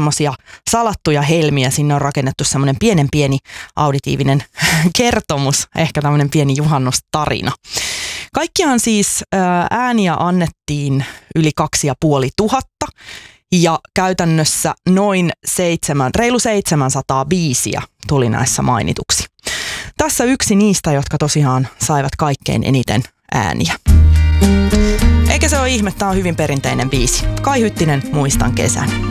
semmoisia salattuja helmiä. Sinne on rakennettu semmoinen pieni auditiivinen kertomus, ehkä tämmöinen pieni juhannustarina. Kaikkiaan siis ääniä annettiin yli 2500 ja käytännössä reilu 700 biisiä tuli näissä mainituksi. Tässä yksi niistä, jotka tosiaan saivat kaikkein eniten ääniä. Eikä se ole ihme, tämä on hyvin perinteinen biisi. Kai Hyttinen, Muistan kesän.